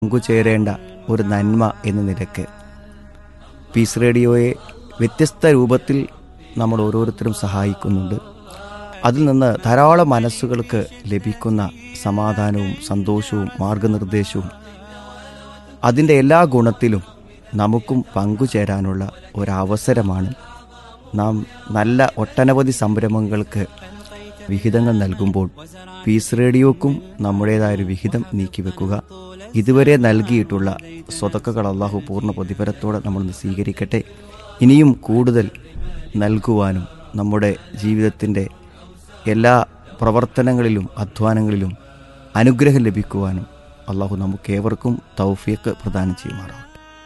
പങ്കുചേരേണ്ട ഒരു നന്മ എന്ന നിലയ്ക്ക് പീസ് റേഡിയോയെ വ്യത്യസ്ത രൂപത്തിൽ നമ്മൾ ഓരോരുത്തരും സഹായിക്കുന്നുണ്ട്. അതിൽ നിന്ന് ധാരാളം മനസ്സുകൾക്ക് ലഭിക്കുന്ന സമാധാനവും സന്തോഷവും മാർഗനിർദ്ദേശവും അതിൻ്റെ എല്ലാ ഗുണത്തിലും നമുക്കും പങ്കുചേരാനുള്ള ഒരവസരമാണ്. നാം നല്ല ഒട്ടനവധി സംരംഭങ്ങൾക്ക് വിഹിതങ്ങൾ നൽകുമ്പോൾ പീസ് റേഡിയോക്കും നമ്മുടേതായൊരു വിഹിതം നീക്കിവെക്കുക. ഇതുവരെ നൽകിയിട്ടുള്ള സ്വതക്കകൾ അള്ളാഹു പൂർണ്ണ പ്രതിഫലത്തോടെ നമ്മൾ സ്വീകരിക്കട്ടെ. ഇനിയും കൂടുതൽ നൽകുവാനും നമ്മുടെ ജീവിതത്തിൻ്റെ എല്ലാ പ്രവർത്തനങ്ങളിലും അധ്വാനങ്ങളിലും അനുഗ്രഹം ലഭിക്കുവാനും അള്ളാഹു നമുക്കേവർക്കും തൗഫീഖ് പ്രദാനം ചെയ്യുമാറാവട്ടെ.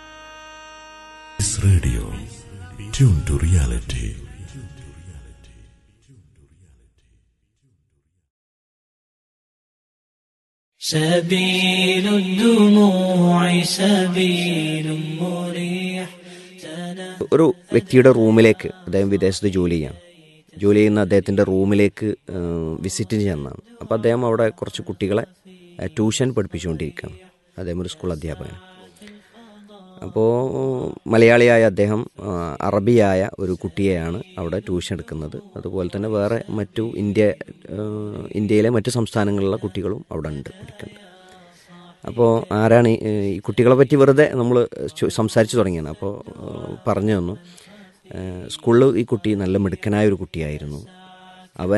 Radio tune to reality. سبيل الدموع سبيل مريح. ഒരു വ്യക്തിയുടെ റൂമിലേക്ക്, അദ്ദേഹം വിദേശത്ത് ജോലി ചെയ്യുന്ന അദ്ദേഹത്തിൻ്റെ റൂമിലേക്ക് വിസിറ്റ് ചെയ്യുന്നതാണ്. അപ്പോൾ അദ്ദേഹം അവിടെ കുറച്ച് കുട്ടികളെ ട്യൂഷൻ പഠിപ്പിച്ചുകൊണ്ടിരിക്കുകയാണ്. അദ്ദേഹം ഒരു സ്കൂൾ അധ്യാപകൻ. അപ്പോൾ മലയാളിയായ അദ്ദേഹം അറബിയായ ഒരു കുട്ടിയെയാണ് അവിടെ ട്യൂഷൻ എടുക്കുന്നത്. അതുപോലെ തന്നെ വേറെ മറ്റു ഇന്ത്യയിലെ മറ്റു സംസ്ഥാനങ്ങളിലുള്ള കുട്ടികളും അവിടെ ഉണ്ട് പഠിക്കുന്നത്. അപ്പോൾ ആരാണ് ഈ കുട്ടികളെ പറ്റി വെറുതെ നമ്മൾ സംസാരിച്ച് തുടങ്ങിയാണ്. അപ്പോൾ പറഞ്ഞു തന്നു, സ്കൂളിൽ ഈ കുട്ടി നല്ല മിടുക്കനായ ഒരു കുട്ടിയായിരുന്നു. അവൻ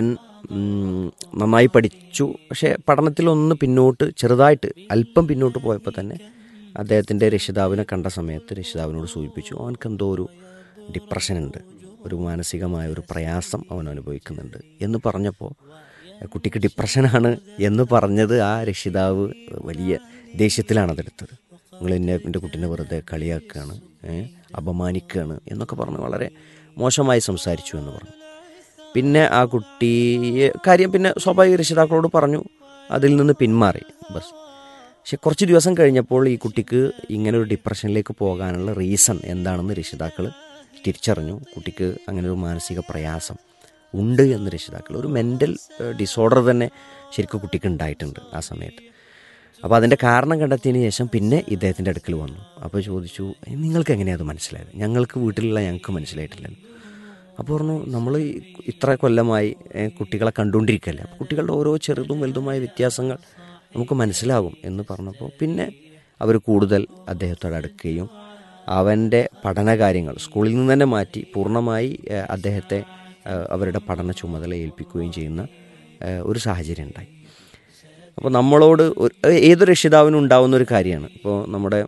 നന്നായി പഠിച്ചു. പക്ഷേ പഠനത്തിലൊന്ന് ചെറുതായിട്ട് അല്പം പിന്നോട്ട് പോയപ്പോൾ തന്നെ അദ്ദേഹത്തിൻ്റെ രക്ഷിതാവിനെ കണ്ട സമയത്ത് രക്ഷിതാവിനോട് സൂചിപ്പിച്ചു, അവനക്കെന്തോ ഒരു ഡിപ്രഷനുണ്ട്, ഒരു മാനസികമായ ഒരു പ്രയാസം അവൻ അനുഭവിക്കുന്നുണ്ട് എന്ന് പറഞ്ഞപ്പോൾ, കുട്ടിക്ക് ഡിപ്രഷനാണ് എന്ന് പറഞ്ഞത് ആ രക്ഷിതാവ് വലിയ ദേഷ്യത്തിലാണ് അതെടുത്തത്. നിങ്ങൾ എൻ്റെ കുട്ടീനെ വെറുതെ കളിയാക്കുകയാണ്, അപമാനിക്കുകയാണ് എന്നൊക്കെ പറഞ്ഞ് വളരെ മോശമായി സംസാരിച്ചു എന്ന് പറഞ്ഞു. പിന്നെ ആ കുട്ടിയെ കാര്യം പിന്നെ സ്വാഭാവിക രക്ഷിതാക്കളോട് പറഞ്ഞു, അതിൽ നിന്ന് പിന്മാറി ബസ്. പക്ഷെ കുറച്ച് ദിവസം കഴിഞ്ഞപ്പോൾ ഈ കുട്ടിക്ക് ഇങ്ങനെ ഒരു ഡിപ്രഷനിലേക്ക് പോകാനുള്ള റീസൺ എന്താണെന്ന് രക്ഷിതാക്കൾ തിരിച്ചറിഞ്ഞു. കുട്ടിക്ക് അങ്ങനെ ഒരു മാനസിക പ്രയാസം ഉണ്ട് എന്ന് രക്ഷിതാക്കൾ, ഒരു മെൻ്റൽ ഡിസോർഡർ തന്നെ ശരിക്കും കുട്ടിക്ക് ഉണ്ടായിട്ടുണ്ട് ആ സമയത്ത്. അപ്പോൾ അതിൻ്റെ കാരണം കണ്ടെത്തിയതിന് ശേഷം പിന്നെ ഇദ്ദേഹത്തിൻ്റെ അടുക്കൽ വന്നു. അപ്പോൾ ചോദിച്ചു, നിങ്ങൾക്ക് എങ്ങനെയാണ് അത് മനസ്സിലായത്? ഞങ്ങൾക്ക് മനസ്സിലായിട്ടില്ലല്ലോ. അപ്പോൾ പറഞ്ഞു, നമ്മൾ ഇത്ര കൊല്ലമായി കുട്ടികളെ കണ്ടുകൊണ്ടിരിക്കുകയല്ലേ, അപ്പോൾ കുട്ടികളുടെ ഓരോ ചെറുതും വലുതുമായ വ്യത്യാസങ്ങൾ നമുക്ക് മനസ്സിലാകും എന്ന് പറഞ്ഞപ്പോൾ പിന്നെ അവർ കൂടുതൽ അദ്ദേഹത്തോട് അടുക്കുകയും അവൻ്റെ പഠനകാര്യങ്ങൾ സ്കൂളിൽ നിന്ന് തന്നെ മാറ്റി പൂർണ്ണമായി അദ്ദേഹത്തെ അവരുടെ പഠന ചുമതല ഏൽപ്പിക്കുകയും ചെയ്യുന്ന ഒരു സാഹചര്യം ഉണ്ടായി. അപ്പോൾ നമ്മളോട് ഏതൊരു രക്ഷിതാവിനും ഉണ്ടാവുന്ന ഒരു കാര്യമാണ്. ഇപ്പോൾ നമ്മുടെ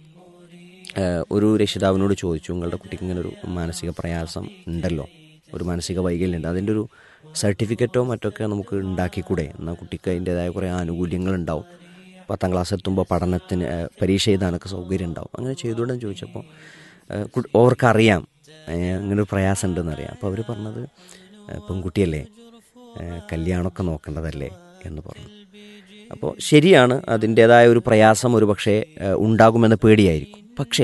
ഒരു രക്ഷിതാവിനോട് ചോദിച്ചു, നിങ്ങളുടെ കുട്ടിക്ക് ഇങ്ങനെ ഒരു മാനസിക പ്രയാസം ഉണ്ടല്ലോ, ഒരു മാനസിക വൈകല്യമുണ്ട്, അതിൻ്റെ ഒരു സർട്ടിഫിക്കറ്റോ മറ്റൊക്കെ നമുക്ക് ഉണ്ടാക്കിക്കൂടെ, എന്നാൽ കുട്ടിക്ക് അതിൻ്റേതായ കുറേ ആനുകൂല്യങ്ങളുണ്ടാവും, 10ാം ക്ലാസ് എത്തുമ്പോൾ പഠനത്തിന് പരീക്ഷ എഴുതാനൊക്കെ സൗകര്യം ഉണ്ടാവും, അങ്ങനെ ചെയ്തുകൊണ്ടെന്ന് ചോദിച്ചപ്പോൾ അവർക്കറിയാം അങ്ങനെ ഒരു പ്രയാസം ഉണ്ടെന്നറിയാം. അപ്പോൾ അവർ പറഞ്ഞത്, പെൺകുട്ടിയല്ലേ, കല്യാണമൊക്കെ നോക്കേണ്ടതല്ലേ എന്ന് പറഞ്ഞു. അപ്പോൾ ശരിയാണ്, അതിൻ്റേതായ ഒരു പ്രയാസം ഒരു പക്ഷേ ഉണ്ടാകുമെന്ന പേടിയായിരിക്കും. പക്ഷേ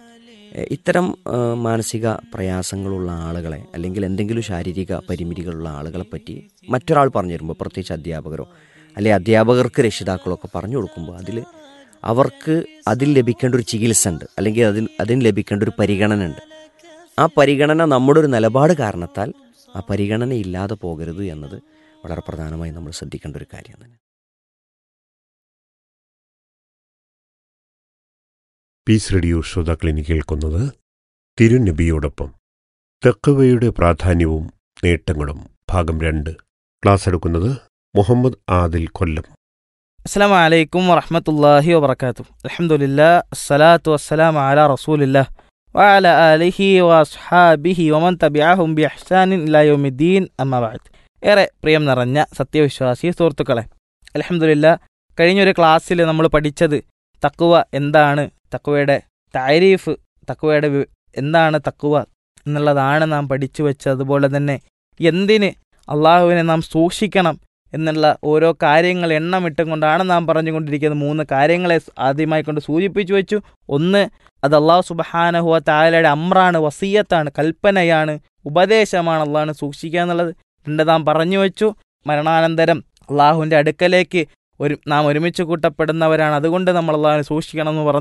ഇത്തരം മാനസിക പ്രയാസങ്ങളുള്ള ആളുകളെ അല്ലെങ്കിൽ എന്തെങ്കിലും ശാരീരിക പരിമിതികളുള്ള ആളുകളെ പറ്റി മറ്റൊരാൾ പറഞ്ഞു തരുമ്പോൾ, പ്രത്യേകിച്ച് അധ്യാപകരോ അല്ലെങ്കിൽ അധ്യാപകർക്ക് രക്ഷിതാക്കളൊക്കെ പറഞ്ഞു കൊടുക്കുമ്പോൾ അവർക്ക് അതിൽ ലഭിക്കേണ്ട ഒരു ചികിത്സ ഉണ്ട്, അല്ലെങ്കിൽ അതിന് ലഭിക്കേണ്ട ഒരു പരിഗണന ഉണ്ട്. ആ പരിഗണന നമ്മുടെ ഒരു നിലപാട് കാരണത്താൽ ആ പരിഗണന ഇല്ലാതെ പോകരുത് എന്നത് വളരെ പ്രധാനമായി നമ്മൾ ശ്രദ്ധിക്കേണ്ട ഒരു കാര്യം തന്നെ. പീസ് റേഡിയോ ശ്രോതാക്കളിനി കേൾക്കുന്നത് തിരുനബിയോടൊപ്പം തഖ്വയുടെ പ്രാധാന്യവും നേട്ടങ്ങളും ഭാഗം 2. ക്ലാസ് എടുക്കുന്നത് മുഹമ്മദ് ആദിൽ കൊല്ലം. അസ്സലാമു അലൈക്കും വറഹ്മത്തുള്ളാഹി വബറകാതുഹു. അൽഹംദുലില്ലാഹ് അസ്സലാത്തു വസ്സലാമു അലാ റസൂലില്ലാഹ് വഅലാ ആലിഹി വഅസ്ഹാബിഹി വമൻ തബിഅഹും ബിഇഹ്സാനിൻ ഇലാ യൗമിദ്ദീൻ. അമ്മാ ബഅദ്. ഏറെ പ്രിയം നിറഞ്ഞ സത്യവിശ്വാസി സുഹൃത്തുക്കളെ, അൽഹംദുലില്ലാഹ് കഴിഞ്ഞൊരു ക്ലാസ്സിൽ നമ്മൾ പഠിച്ചത് തഖ്വ എന്താണ്, തഖ്വയുടെ താരീഫ്, തഖ്വയുടെ എന്താണ് തഖ്വ എന്നുള്ളതാണ് നാം പഠിച്ചു വെച്ചത്. അതുപോലെ തന്നെ എന്തിന് അള്ളാഹുവിനെ നാം സൂക്ഷിക്കണം എന്നുള്ള ഓരോ കാര്യങ്ങൾ എണ്ണമിട്ടും കൊണ്ടാണ് നാം പറഞ്ഞുകൊണ്ടിരിക്കുന്നത്. 3 കാര്യങ്ങളെ ആദ്യമായി കൊണ്ട് സൂചിപ്പിച്ചു വെച്ചു. ഒന്ന്, അത് അള്ളാഹു സുബ്ഹാനഹു വ തആലയുടെ അമ്രാണ്, വസിയ്യത്താണ്, കൽപ്പനയാണ്, ഉപദേശമാണ് അള്ളാഹുവിനെ സൂക്ഷിക്കുക എന്നുള്ളത്. 2 നാം പറഞ്ഞു വെച്ചു, മരണാനന്തരം അള്ളാഹുവിൻ്റെ അടുക്കലേക്ക് നാം ഒരുമിച്ച് കൂട്ടപ്പെടുന്നവരാണ്, അതുകൊണ്ട് നമ്മൾ അള്ളാഹുവിനെ സൂക്ഷിക്കണം എന്ന്